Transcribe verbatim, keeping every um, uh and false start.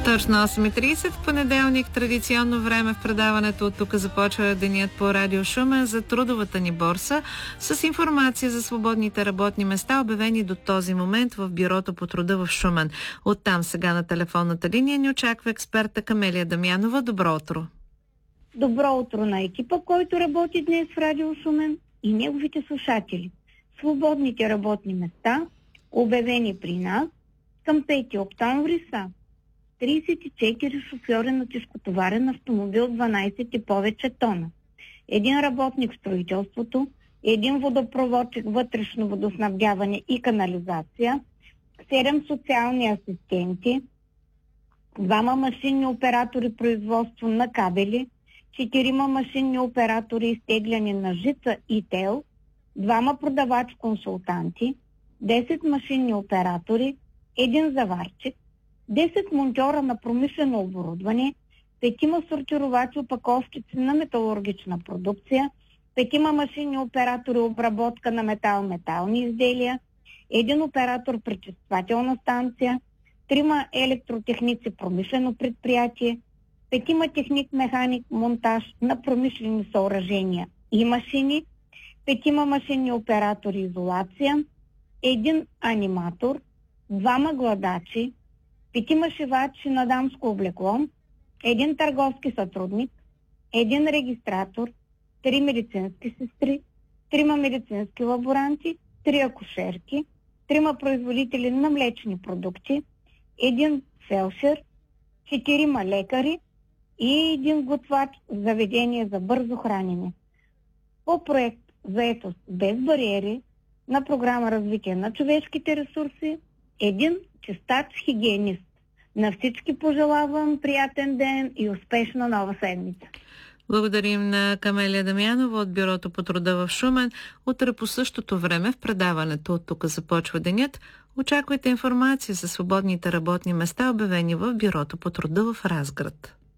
Точно осем и тридесет в понеделник, традиционно време в предаването от тук започва денят по Радио Шумен за трудовата ни борса с информация за свободните работни места, обявени до този момент в Бюрото по труда в Шумен. Оттам сега на телефонната линия ни очаква експерта Камелия Дамянова. Добро утро! Добро утро на екипа, който работи днес в Радио Шумен и неговите слушатели. Свободните работни места, обявени при нас към пети октомври са тридесет и четири шофьори на тежкотоварен автомобил дванадесет и повече тона, един работник в строителството, един водопроводчик вътрешно водоснабдяване и канализация, седем социални асистенти, двама машинни оператори производство на кабели, четирима машинни оператори изтегляни на жица и тел, двама продавач-консултанти, десет машинни оператори, един заварчик, десет монтьора на промишлено оборудване, петима сортировачи опаковщици на металургична продукция, петима машинни оператори обработка на метал-метални изделия, един оператор пречиствателна станция, трима електротехници промишлено предприятие, петима техник-механик монтаж на промишлени съоръжения и машини, петима машинни оператори изолация, един аниматор, двама гладачи, петима шивачи на дамско облекло, един търговски сътрудник, един регистратор, три медицински сестри, трима медицински лаборанти, три акушерки, трима производители на млечни продукти, един фелшер, четирима лекари и един готвач в заведение за бързо хранене. По проект Заетост без бариери на програма Развитие на човешките ресурси, един чистач хигиенист. На всички пожелавам приятен ден и успешна нова седмица. Благодарим на Камелия Дамянова от Бюрото по труда в Шумен. Утре по същото време в предаването от тук започва денят. Очаквайте информация за свободните работни места, обявени в Бюрото по труда в Разград.